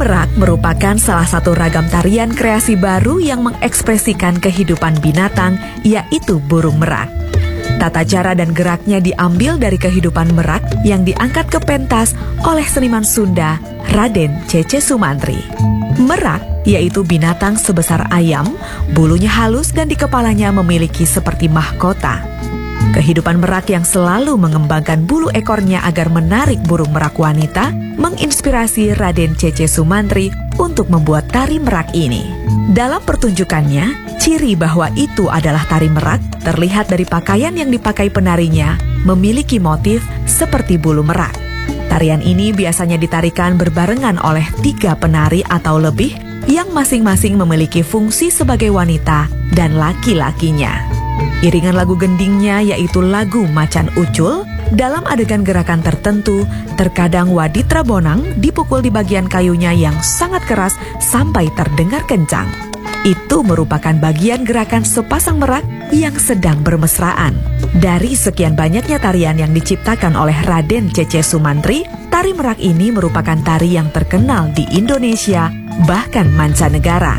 merak merupakan salah satu ragam tarian kreasi baru yang mengekspresikan kehidupan binatang, yaitu burung merak. Tata cara dan geraknya diambil dari kehidupan merak yang diangkat ke pentas oleh seniman Sunda, Raden C.C. Sumantri. Merak yaitu binatang sebesar ayam, bulunya halus dan di kepalanya memiliki seperti mahkota. Kehidupan merak yang selalu mengembangkan bulu ekornya agar menarik burung merak wanita menginspirasi Raden C.C. Sumantri untuk membuat tari merak ini. Dalam pertunjukannya, ciri bahwa itu adalah tari merak terlihat dari pakaian yang dipakai penarinya memiliki motif seperti bulu merak. Tarian ini biasanya ditarikan berbarengan oleh 3 penari atau lebih yang masing-masing memiliki fungsi sebagai wanita dan laki-lakinya. Iringan lagu gendingnya yaitu lagu Macan Ucul. Dalam adegan gerakan tertentu, terkadang waditra bonang dipukul di bagian kayunya yang sangat keras sampai terdengar kencang. Itu merupakan bagian gerakan sepasang merak yang sedang bermesraan. Dari sekian banyaknya tarian yang diciptakan oleh Raden C.C. Sumantri, tari merak ini merupakan tari yang terkenal di Indonesia, bahkan mancanegara.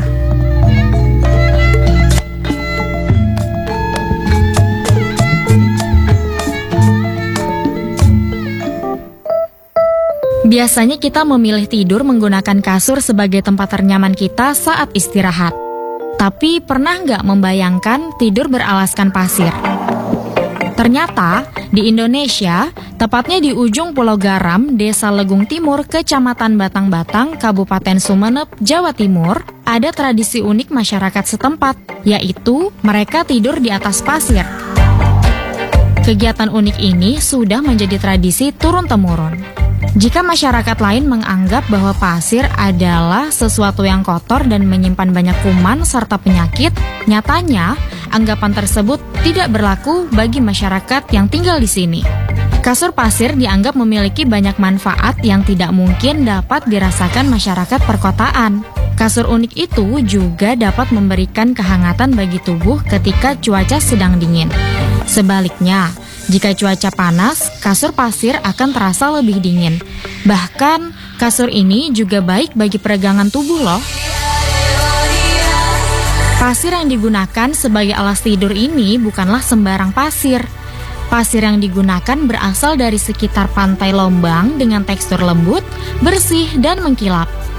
Biasanya kita memilih tidur menggunakan kasur sebagai tempat ternyaman kita saat istirahat. Tapi pernah nggak membayangkan tidur beralaskan pasir? Ternyata di Indonesia, tepatnya di ujung Pulau Garam, Desa Legung Timur, Kecamatan Batang-Batang, Kabupaten Sumeneb, Jawa Timur, ada tradisi unik masyarakat setempat, yaitu mereka tidur di atas pasir. Kegiatan unik ini sudah menjadi tradisi turun-temurun. Jika masyarakat lain menganggap bahwa pasir adalah sesuatu yang kotor dan menyimpan banyak kuman serta penyakit, nyatanya anggapan tersebut tidak berlaku bagi masyarakat yang tinggal di sini. Kasur pasir dianggap memiliki banyak manfaat yang tidak mungkin dapat dirasakan masyarakat perkotaan. Kasur unik itu juga dapat memberikan kehangatan bagi tubuh ketika cuaca sedang dingin. Sebaliknya, jika cuaca panas, kasur pasir akan terasa lebih dingin. Bahkan, kasur ini juga baik bagi peregangan tubuh loh. Pasir yang digunakan sebagai alas tidur ini bukanlah sembarang pasir. Pasir yang digunakan berasal dari sekitar pantai Lombang dengan tekstur lembut, bersih, dan mengkilap.